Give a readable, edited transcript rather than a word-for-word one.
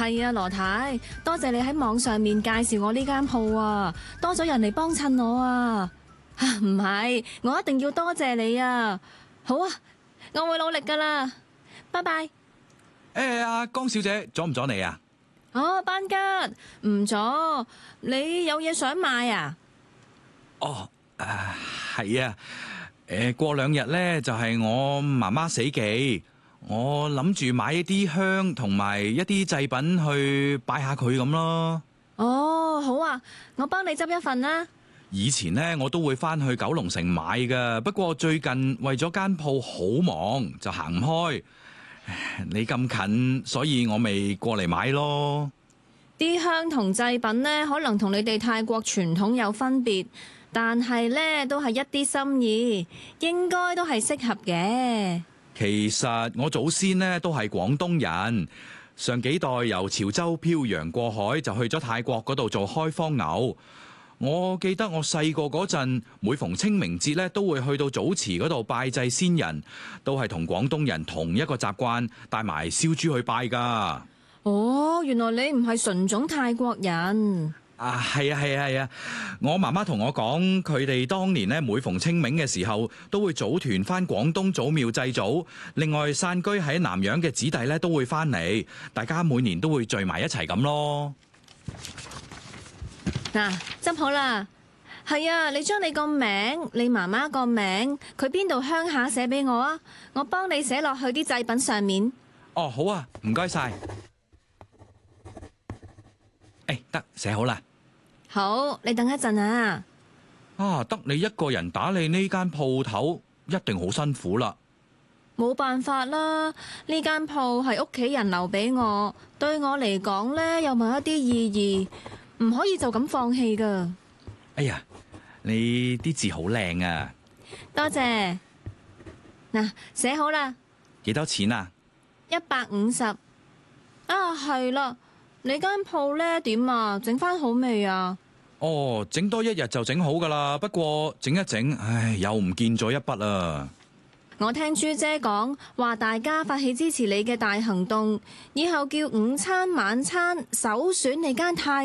係啊，羅太，多謝你喺網上面介紹我呢間鋪啊，多咗人嚟幫襯我啊。唔係，我一定要多謝你啊。好啊，我會努力噶啦。拜拜。 阿江小姐，阻唔阻你啊？ 哦，班吉，唔阻。你有嘢想買啊？ 哦，係啊。過2日呢，就係我媽媽死忌，我諗住買一啲香同埋一啲祭品去拜下佢咁咯。 哦，好啊，我幫你執一份啦。 以前呢，我都會返去九龍城買噶，不過最近為咗間鋪好忙，就行唔開。你咁近，所以我咪過嚟買咯。 啲香同祭品呢，可能同你哋泰國傳統有分別，但係呢都係一啲心意，應該都係適合嘅。 其實我祖先呢都係廣東人，上幾代由潮州漂洋過海就去咗泰國嗰度做開荒牛。我記得我細個嗰陣，每逢清明節咧，都會去到祖祠嗰度拜祭先人，都係同廣東人同一個習慣，帶埋燒豬去拜噶。 哦，原來你唔係純種泰國人。 係啊，我媽媽同我講，佢哋當年咧，每逢清明嘅時候，都會組團翻廣東祖廟祭祖。另外，散居喺南洋嘅子弟咧，都會翻嚟，大家每年都會聚埋一齊咁咯。 嗱，執好啦。係啊，你將你個名、你媽媽個名、佢邊度鄉下寫俾我啊，我幫你寫落去啲祭品上面。 哦，好啊，唔該晒。得，寫好啦。 好，你等一陣啊。 得你一個人打理呢間鋪頭，一定好辛苦啦。 冇辦法啦，呢間鋪係屋企人留俾我，對我嚟講呢，有某一啲意義，唔可以就咁放棄噶。 哎呀，你啲字好靚啊！ 多謝。嗱，寫好啦。 幾多錢啊 ？150。啊，係啦，你間鋪呢點啊？整翻好未啊？ 哦，整多1日就整好噶啦，不過整一整，又唔見咗一筆啊！ 我聽朱姐講話，大家發起支持你嘅大行動，以後叫午餐晚餐首選你間泰